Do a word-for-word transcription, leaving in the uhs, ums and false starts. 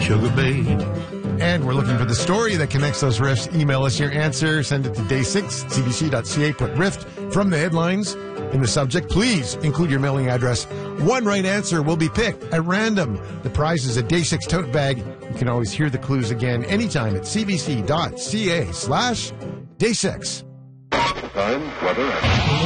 Sugar Babe. And we're looking for the story that connects those riffs. Email us your answer. Send it to day six, c b c dot c a. Put riff from the headlines in the subject. Please include your mailing address. One right answer will be picked at random. The prize is a day six tote bag. You can always hear the clues again anytime at c b c dot c a slash day six. Time, weather, and